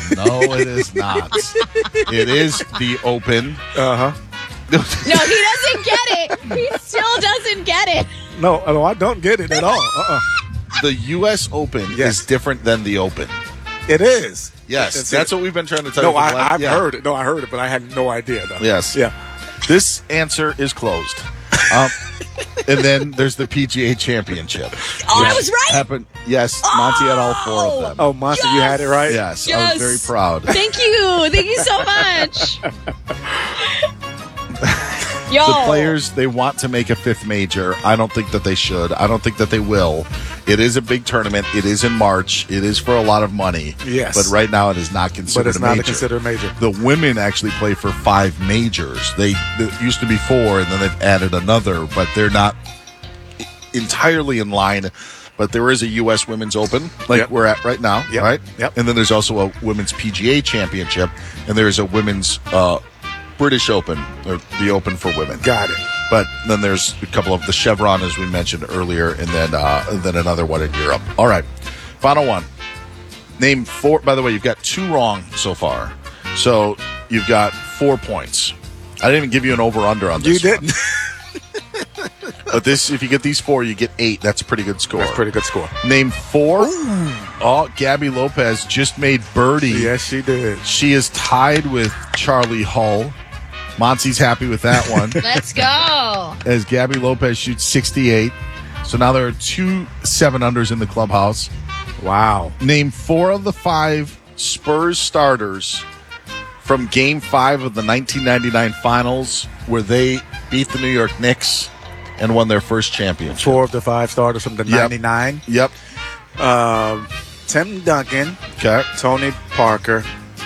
No, it is not. It is the Open. Uh-huh. No, he doesn't get it. He still doesn't get it. No, I don't get it at all. The U.S. Open is different than the Open. It is. Yes, that's what we've been trying to tell you. No, I've heard it. No, I heard it, but I had no idea, though. Yes. Yeah. This answer is closed. And then there's the PGA Championship. Oh, I was right. Yes, Monty had all 4 of them. Oh, Monty, you had it right? Yes, I was very proud. Thank you. Thank you so much. Yo. The players, they want to make a 5th major. I don't think that they should. I don't think that they will. It is a big tournament. It is in March. It is for a lot of money. Yes. But right now it is not considered But it's a not major. considered a major. The women actually play for 5 majors. It used to be 4, and then they've added another, but they're not entirely in line. But there is a U.S. Women's Open, like we're at right now, right? Yep. And then there's also a Women's PGA Championship, and there's a Women's British Open, or the Open for women. Got it. But then there's a couple of the Chevron, as we mentioned earlier, and then another one in Europe. All right, final one. Name 4. By the way, you've got 2 wrong so far, so you've got 4 points. I didn't even give you an over/under on this. You didn't. But if you get these 4, you get 8. That's a pretty good score. That's a pretty good score. Name 4. Oh, Gabby Lopez just made birdie. Yes, she did. She is tied with Charlie Hull. Monty's happy with that one. Let's go. As Gabby Lopez shoots 68. So now there are 2 7-unders in the clubhouse. Wow. Name 4 of the 5 Spurs starters from Game 5 of the 1999 Finals, where they beat the New York Knicks and won their first championship. 4 of the 5 starters from the 99. Yep. Tim Duncan. Okay. Tony Parker.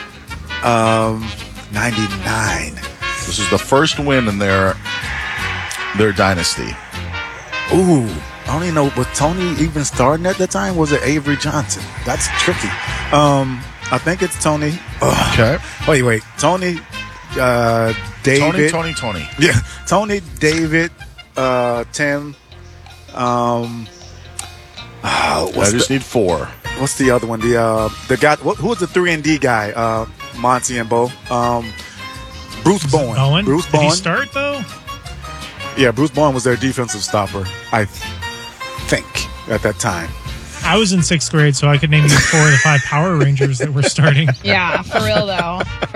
99. This is the first win in their dynasty. Ooh. I don't even know, was Tony even starting at the time? Was it Avery Johnson? That's tricky. I think it's Tony. Okay. Wait. Tony, David. Tony. Yeah. Tony, David, Tim. I just need 4. What's the other one? The guy. Who was the 3-and-D guy? Monty and Bo. Bruce Bowen. Bruce Bowen. Did he start though? Yeah, Bruce Bowen was their defensive stopper, I think, at that time. I was in 6th grade, so I could name you 4 of the 5 Power Rangers that were starting. Yeah, for real though.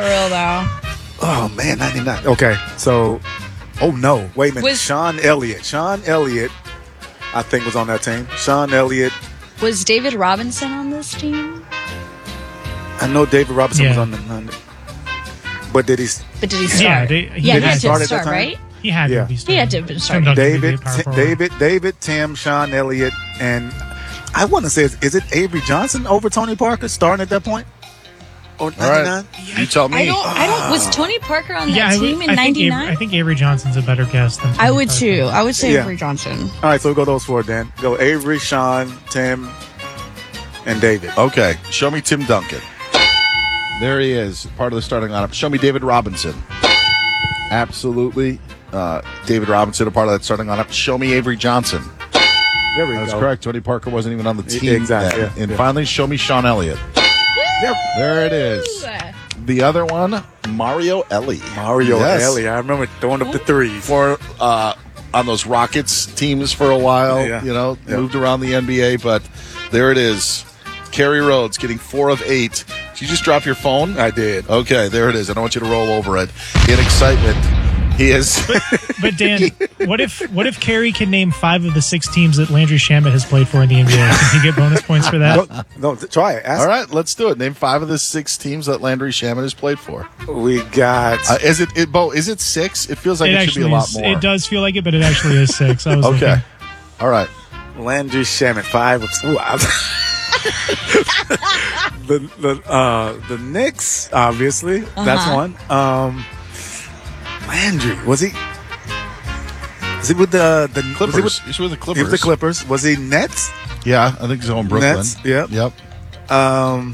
Oh man, 99. Okay, so, oh no, wait a minute. Sean Elliott. Sean Elliott, I think, was on that team. Sean Elliott. Was David Robinson on this team? I know David Robinson was on the. But did he start? Yeah, he had to start, right? He had to be started. He had to have been starting. David, Tim, Sean Elliott, and I want to say, is it Avery Johnson over Tony Parker starting at that point? Or 99? All right. You tell me. I don't. Was Tony Parker on that team in 99? I think Avery Johnson's a better guess than Tony I would Parker. too. I would say Avery Johnson. All right, so we go those 4 then. Go Avery, Sean, Tim, and David. Okay. Show me Tim Duncan. There he is, part of the starting lineup. Show me David Robinson. Absolutely. David Robinson, a part of that starting lineup. Show me Avery Johnson. There we go. That's correct. Tony Parker wasn't even on the team. Exactly. Then. And finally, show me Sean Elliott. Yep. There it is. The other one, Mario Ellie. Ellie. I remember throwing up the threes. For on those Rockets teams for a while. Moved around the NBA, but there it is. Kerry Rhodes getting 4 of 8. Did you just drop your phone? I did. Okay, there it is. I don't want you to roll over it. In excitement, he is. But Dan, what if Kerry can name 5 of the 6 teams that Landry Shamet has played for in the NBA? Can he get bonus points for that? No, try it. All right, let's do it. Name 5 of the 6 teams that Landry Shamet has played for. We got. Is it 6? It feels like it should be a lot more. It does feel like it, but it actually is 6. I was okay. Looking. All right. Landry Shamet, 5 of. The Knicks, obviously. That's one. Landry, was he with the Clippers? He's with the Clippers. He was the Clippers. Was he Nets? Yeah, I think he's on Brooklyn. Nets. Yep. Oh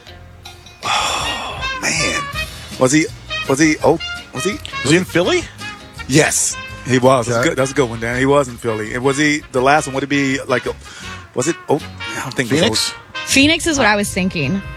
man, was he in Philly? Yes, he was. Okay. That's a good one, Dan. He was in Philly. And was he the last one? Would it be like? Was it? I don't think Phoenix. Phoenix is what I was thinking.